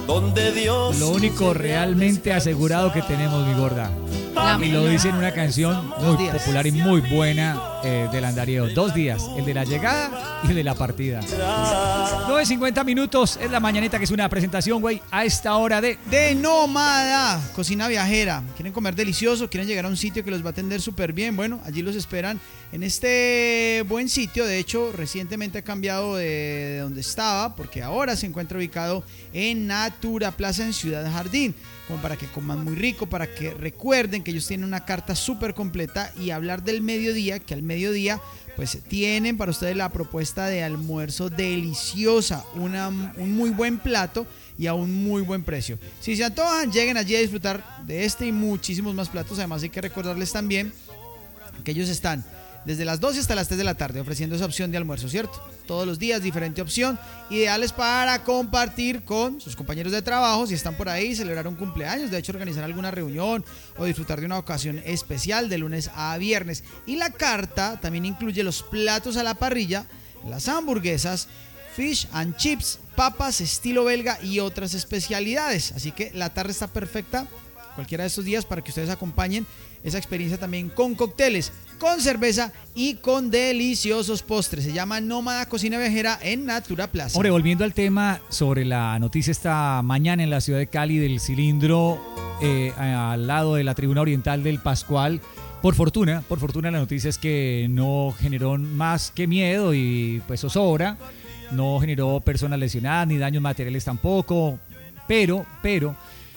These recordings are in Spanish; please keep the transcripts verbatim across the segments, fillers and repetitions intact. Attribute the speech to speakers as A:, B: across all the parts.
A: donde Dios.
B: Lo único realmente asegurado que tenemos, mi gorda. Y lo dice en una canción muy popular y muy buena eh, del andariego. Dos días, el de la llegada y el de la partida. nueve cincuenta minutos, es la mañanita, que es una presentación, güey, a esta hora de...
C: De Nómada, cocina viajera. ¿Quieren comer delicioso? ¿Quieren llegar a un sitio que los va a atender súper bien? Bueno, allí los esperan en este buen sitio. De hecho, recientemente ha cambiado de, de donde estaba, porque ahora se encuentra ubicado en Natura Plaza en Ciudad Jardín, como para que coman muy rico, para que recuerden que ellos tienen una carta súper completa. Y hablar del mediodía, que al mediodía pues tienen para ustedes la propuesta de almuerzo deliciosa, una, un muy buen plato y a un muy buen precio. Si se antojan, lleguen allí a disfrutar de este y muchísimos más platos. Además, hay que recordarles también que ellos están desde las doce hasta las tres de la tarde ofreciendo esa opción de almuerzo, ¿cierto? Todos los días, diferente opción, ideales para compartir con sus compañeros de trabajo, si están por ahí, celebrar un cumpleaños, de hecho organizar alguna reunión o disfrutar de una ocasión especial de lunes a viernes. Y la carta también incluye los platos a la parrilla, las hamburguesas, fish and chips, papas estilo belga y otras especialidades. Así que la tarde está perfecta cualquiera de estos días para que ustedes acompañen esa experiencia también con cócteles, con cerveza y con deliciosos postres. Se llama Nómada Cocina Viajera en Natura Plaza.
B: Hombre, volviendo al tema sobre la noticia esta mañana en la ciudad de Cali del cilindro eh, al lado de la tribuna oriental del Pascual. Por fortuna, por fortuna la noticia es que no generó más que miedo y pues zozobra. No generó personas lesionadas ni daños materiales tampoco. Pero, pero...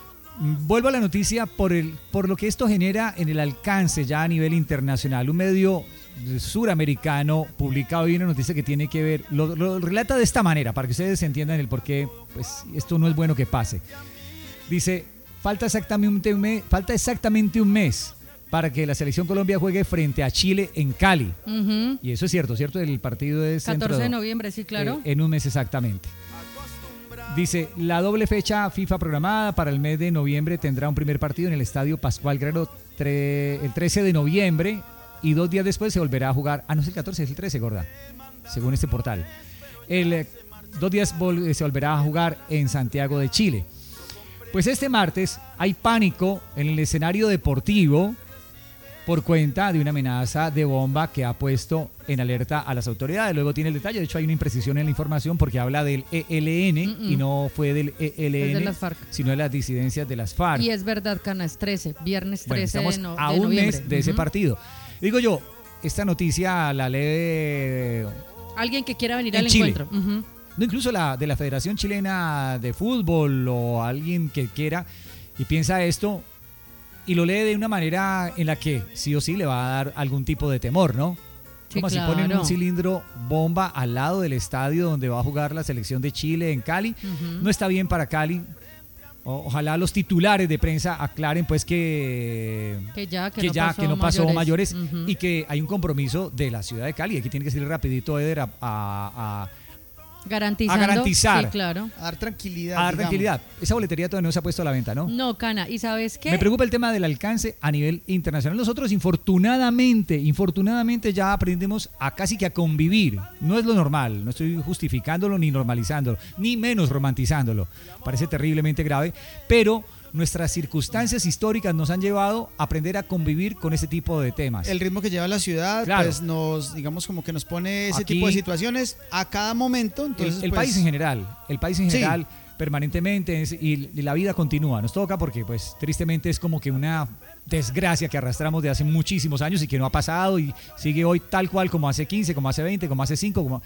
B: vuelvo a la noticia por, el, por lo que esto genera en el alcance ya a nivel internacional. Un medio suramericano publica hoy una noticia que tiene que ver, lo, lo relata de esta manera para que ustedes entiendan el por qué pues, esto no es bueno que pase. Dice, falta exactamente un mes, falta exactamente un mes para que la selección Colombia juegue frente a Chile en Cali. Uh-huh. Y eso es cierto, ¿cierto? El partido es
D: catorce de noviembre, sí, claro.
B: Eh, en un mes exactamente. Dice, la doble fecha FIFA programada para el mes de noviembre tendrá un primer partido en el Estadio Pascual Guerrero tre- el trece de noviembre y dos días después se volverá a jugar. Ah, no es el catorce, es el trece, gorda, según este portal. El, eh, dos días vol- se volverá a jugar en Santiago de Chile. Pues este martes hay pánico en el escenario deportivo por cuenta de una amenaza de bomba que ha puesto en alerta a las autoridades. Luego tiene el detalle, de hecho hay una imprecisión en la información porque habla del E L N Mm-mm. y no fue del E L N,
D: es de las FARC,
B: sino de las disidencias de las FARC.
D: Y es verdad, Cana, es trece, viernes trece
B: bueno, estamos
D: de, no,
B: a
D: de
B: un
D: noviembre.
B: mes de ese uh-huh. partido. Digo yo, esta noticia la lee...
D: alguien que quiera venir al
B: Chile.
D: encuentro. Uh-huh.
B: No, incluso la de la Federación Chilena de Fútbol o alguien que quiera y piensa esto... y lo lee de una manera en la que sí o sí le va a dar algún tipo de temor, ¿no?
D: Sí,
B: como
D: claro.
B: si ponen un cilindro bomba al lado del estadio donde va a jugar la selección de Chile en Cali. Uh-huh. No está bien para Cali. O, ojalá los titulares de prensa aclaren pues que,
D: que ya, que
B: que,
D: no,
B: ya,
D: pasó
B: que no pasó mayores,
D: mayores uh-huh.
B: y que hay un compromiso de la ciudad de Cali. Aquí tiene que salir rapidito, Eder, a... a, a
D: Garantizando,
B: a garantizar,
D: sí, claro.
C: A dar tranquilidad.
B: A dar
C: digamos.
B: tranquilidad. Esa boletería todavía no se ha puesto a la venta, ¿no?
D: No, Cana, ¿y sabes qué?
B: Me preocupa el tema del alcance a nivel internacional. Nosotros, infortunadamente, infortunadamente ya aprendemos a casi que a convivir. No es lo normal, no estoy justificándolo ni normalizándolo, ni menos romantizándolo. Parece terriblemente grave, pero... nuestras circunstancias históricas nos han llevado a aprender a convivir con ese tipo de temas.
C: El ritmo que lleva la ciudad, claro. pues nos, digamos, como que nos pone ese Aquí, tipo de situaciones a cada momento. Entonces,
B: el, el
C: pues,
B: país en general, el país en general,
C: sí.
B: permanentemente, es, y, y la vida continúa. Nos toca porque, pues, tristemente es como que una desgracia que arrastramos de hace muchísimos años y que no ha pasado y sigue hoy tal cual como hace quince, como hace veinte, como hace cinco, como...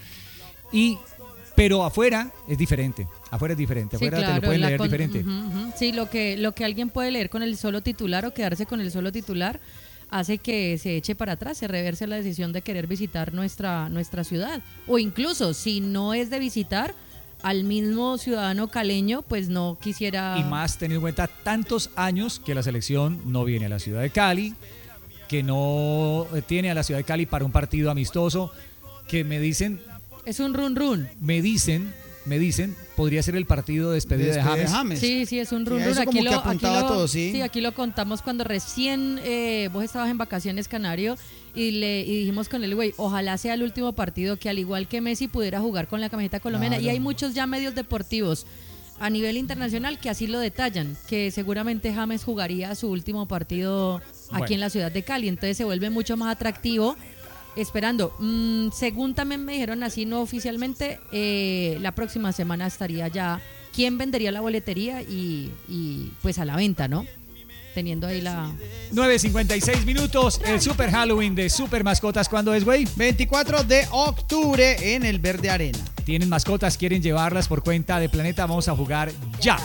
B: y pero afuera es diferente, afuera es diferente, afuera sí, claro, te lo pueden leer con, diferente.
D: Uh-huh, uh-huh. Sí, lo que, lo que alguien puede leer con el solo titular o quedarse con el solo titular hace que se eche para atrás, se reverse la decisión de querer visitar nuestra, nuestra ciudad. O incluso, si no es de visitar, al mismo ciudadano caleño, pues no quisiera...
B: Y más teniendo en cuenta tantos años que la selección no viene a la ciudad de Cali, que no tiene a la ciudad de Cali para un partido amistoso, que me dicen...
D: Es un run run.
B: Me dicen, me dicen, podría ser el partido de despedida de, de James.
C: James.
D: Sí, sí, es un run
C: sí,
D: run. Aquí lo, aquí lo,
C: todo, ¿sí?
D: sí, aquí lo contamos cuando recién eh, vos estabas en vacaciones, Canario, y le y dijimos con él, güey, ojalá sea el último partido que al igual que Messi pudiera jugar con la camiseta colombiana. Claro. Y hay muchos ya medios deportivos a nivel internacional que así lo detallan, que seguramente James jugaría su último partido aquí
B: Bueno.
D: en la ciudad de Cali, entonces se vuelve mucho más atractivo. Esperando, mm, según también me dijeron así no oficialmente, eh, la próxima semana estaría ya quién vendería la boletería y, y pues a la venta, ¿no? Teniendo ahí la...
B: nueve cincuenta y seis minutos, el Super Halloween de Super Mascotas, ¿cuándo es, güey?
C: veinticuatro de octubre en el Verde Arena.
B: ¿Tienen mascotas? ¿Quieren llevarlas por cuenta de Planeta? Vamos a jugar ya.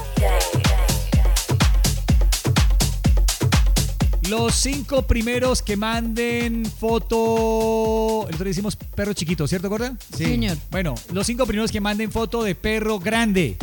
B: Los cinco primeros que manden foto... El otro día hicimos perro chiquito, ¿cierto, Gorda?
C: Sí.
D: Señor.
B: Bueno, los cinco primeros que manden foto de perro grande.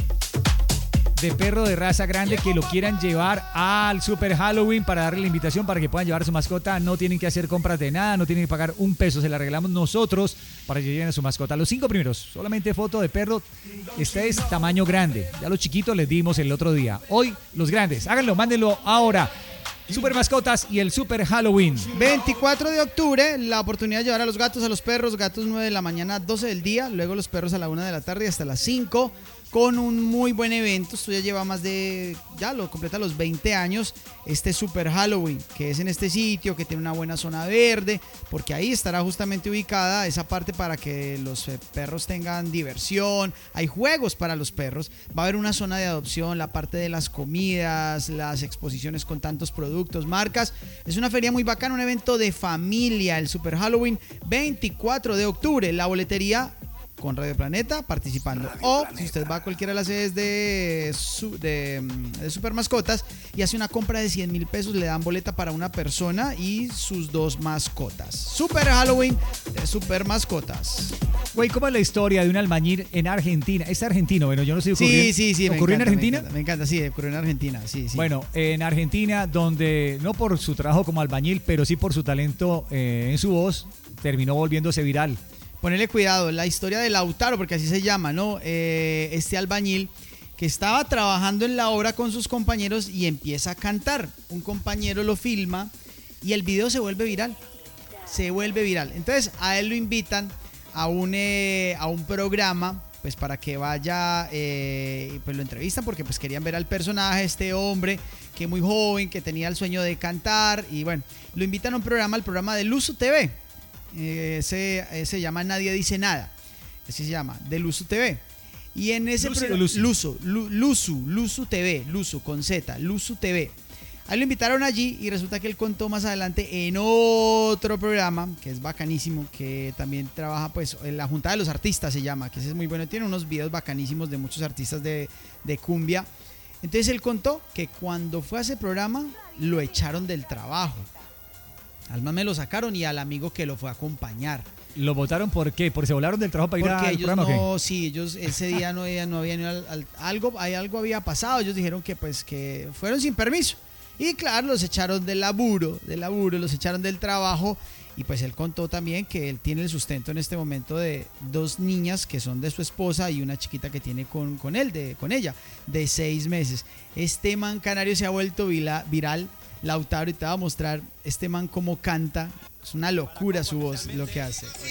B: De perro de raza grande que lo quieran llevar al Super Halloween para darle la invitación para que puedan llevar su mascota. No tienen que hacer compras de nada, no tienen que pagar un peso, se la regalamos nosotros para que lleven a su mascota. Los cinco primeros, solamente foto de perro. Este es tamaño grande. Ya los chiquitos les dimos el otro día. Hoy los grandes, háganlo, mándenlo ahora. Super Mascotas y el Super Halloween.
C: veinticuatro de octubre, la oportunidad de llevar a los gatos, a los perros, gatos nueve de la mañana, doce del día, luego los perros a la una de la tarde y hasta las cinco, con un muy buen evento. Esto ya lleva más de, ya lo completa los veinte años, este Super Halloween, que es en este sitio, que tiene una buena zona verde, porque ahí estará justamente ubicada esa parte para que los eh, perros tengan diversión. Hay juegos para los perros, va a haber una zona de adopción, la parte de las comidas, las exposiciones con tantos productos, marcas. Es una feria muy bacana, un evento de familia, el Super Halloween, veinticuatro de octubre. La boletería con Radio Planeta participando. O si usted va a cualquiera de las sedes de, su, de, de Super Mascotas y hace una compra de cien mil pesos, le dan boleta para una persona y sus dos mascotas. Super Halloween de Super Mascotas.
B: Güey, ¿cómo es la historia de un albañil en Argentina? Es argentino, bueno, yo no sé.
C: Sí, sí, sí.
B: ¿Ocurrió en
C: encanta,
B: Argentina?
C: Me encanta, me encanta, sí, ocurrió en Argentina, sí, sí.
B: Bueno, en Argentina, donde no por su trabajo como albañil, pero sí por su talento eh, en su voz, terminó volviéndose viral.
C: Ponele cuidado, la historia de Lautaro, porque así se llama, ¿no? Eh, este albañil que estaba trabajando en la obra con sus compañeros y empieza a cantar. Un compañero lo filma y el video se vuelve viral. Se vuelve viral. Entonces a él lo invitan a un, eh, a un programa, pues para que vaya, eh, pues lo entrevistan porque pues querían ver al personaje, este hombre que muy joven, que tenía el sueño de cantar, y bueno, lo invitan a un programa, al programa de Luzu T V. Eh, ese, ese se llama Nadie Dice Nada, así se llama, de Luzu T V. Y en ese
B: Lucy o
C: programa,
B: Lucy.
C: Luzu, Lu- Luzu, Luzu T V, Luzu con Z, Luzu T V. Ahí lo invitaron allí y resulta que él contó más adelante en otro programa que es bacanísimo, que también trabaja pues en la Junta de los Artistas se llama, que ese es muy bueno, tiene unos videos bacanísimos de muchos artistas de, de cumbia. Entonces él contó que cuando fue a ese programa lo echaron del trabajo. Al man me lo sacaron y al amigo que lo fue a acompañar.
B: ¿Lo votaron por qué? ¿Porque se volaron del trabajo para ir
C: Porque
B: al
C: ellos
B: programa o qué?
C: no, sí, ellos ese día no, no habían ido al, al- algo, hay algo había pasado. Ellos dijeron que pues que fueron sin permiso. Y claro, los echaron del laburo, del laburo, los echaron del trabajo. Y pues él contó también que él tiene el sustento en este momento de dos niñas que son de su esposa y una chiquita que tiene con, con él, de, con ella, de seis meses. Este man canario se ha vuelto vila- viral. Lautaro, y te va a mostrar este man cómo canta. Es una locura su voz, lo que hace.